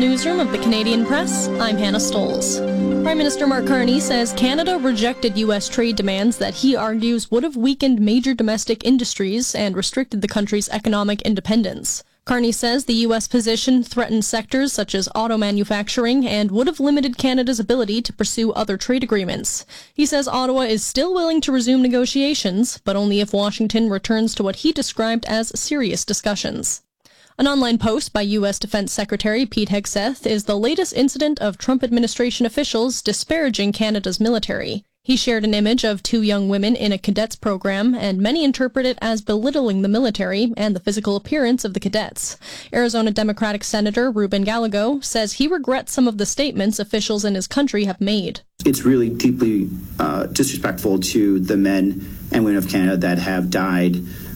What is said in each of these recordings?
Newsroom of the Canadian Press, I'm Hannah Stolz. Prime Minister Mark Carney says Canada rejected U.S. trade demands that he argues would have weakened major domestic industries and restricted the country's economic independence. Carney says the U.S. position threatened sectors such as auto manufacturing and would have limited Canada's ability to pursue other trade agreements. He says Ottawa is still willing to resume negotiations, but only if Washington returns to what he described as serious discussions. An online post by U.S. Defense Secretary Pete Hegseth is the latest incident of Trump administration officials disparaging Canada's military. He shared an image of two young women in a cadets program, and many interpret it as belittling the military and the physical appearance of the cadets. Arizona Democratic Senator Ruben Gallego says he regrets some of the statements officials in his country have made. It's really deeply disrespectful to the men and women of Canada that have died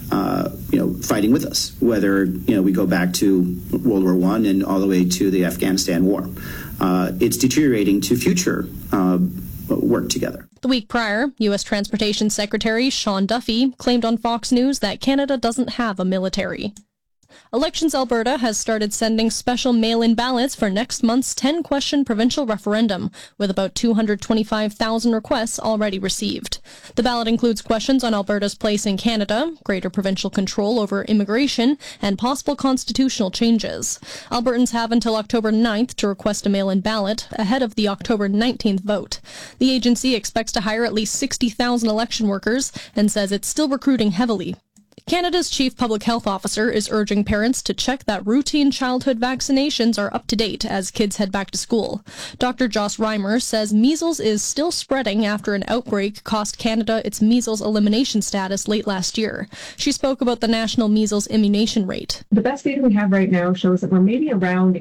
fighting with us, whether, we go back to World War I and all the way to the Afghanistan war. It's deteriorating to future work together. The week prior, U.S. Transportation Secretary Sean Duffy claimed on Fox News that Canada doesn't have a military. Elections Alberta has started sending special mail-in ballots for next month's 10-question provincial referendum, with about 225,000 requests already received. The ballot includes questions on Alberta's place in Canada, greater provincial control over immigration, and possible constitutional changes. Albertans have until October 9th to request a mail-in ballot, ahead of the October 19th vote. The agency expects to hire at least 60,000 election workers and says it's still recruiting heavily. Canada's chief public health officer is urging parents to check that routine childhood vaccinations are up to date as kids head back to school. Dr. Joss Reimer says measles is still spreading after an outbreak cost Canada its measles elimination status late last year. She spoke about the national measles immunization rate. The best data we have right now shows that we're maybe around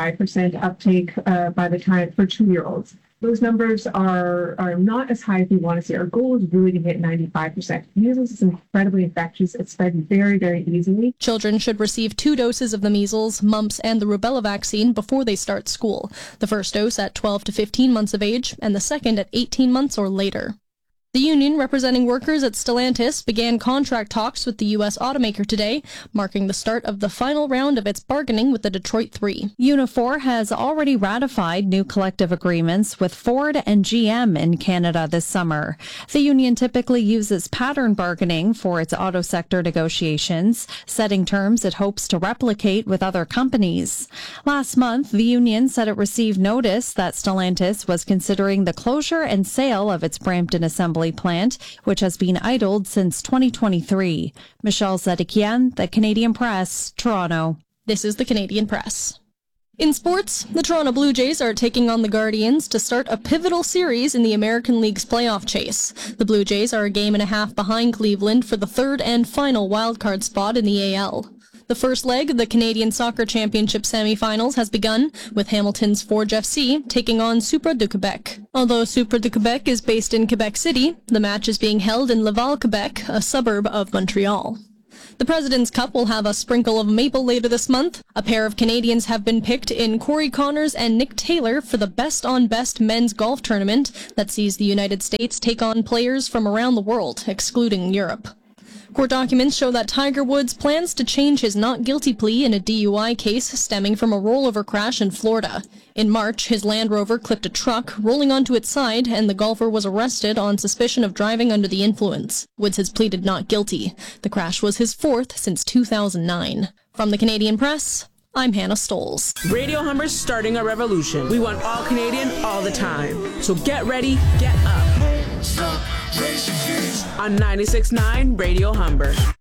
85% uptake by the time for 2-year-olds. Those numbers are not as high as we want to see. Our goal is really to hit 95%. Measles is incredibly infectious. It spreads very, very easily. Children should receive 2 doses of the measles, mumps, and the rubella vaccine before they start school. The first dose at 12 to 15 months of age, and the second at 18 months or later. The union representing workers at Stellantis began contract talks with the U.S. automaker today, marking the start of the final round of its bargaining with the Detroit Three. Unifor has already ratified new collective agreements with Ford and GM in Canada this summer. The union typically uses pattern bargaining for its auto sector negotiations, setting terms it hopes to replicate with other companies. Last month, the union said it received notice that Stellantis was considering the closure and sale of its Brampton assembly plant, which has been idled since 2023. Michelle Zedekian, The Canadian Press, Toronto. This is The Canadian Press. In sports, the Toronto Blue Jays are taking on the Guardians to start a pivotal series in the American League's playoff chase. The Blue Jays are a game and a half behind Cleveland for the third and final wildcard spot in the AL. The first leg of the Canadian Soccer Championship semifinals has begun, with Hamilton's Forge FC taking on Supra de Quebec. Although Supra de Quebec is based in Quebec City, the match is being held in Laval, Quebec, a suburb of Montreal. The President's Cup will have a sprinkle of maple later this month. A pair of Canadians have been picked in Corey Connors and Nick Taylor for the Best on Best men's golf tournament that sees the United States take on players from around the world, excluding Europe. Court documents show that Tiger Woods plans to change his not guilty plea in a DUI case stemming from a rollover crash in Florida. In March, his Land Rover clipped a truck, rolling onto its side, and the golfer was arrested on suspicion of driving under the influence. Woods has pleaded not guilty. The crash was his 4th since 2009. From the Canadian Press, I'm Hannah Stolz. Radio Humber's starting a revolution. We want all Canadian all the time. So get ready, get up. On 96.9 Radio Humber.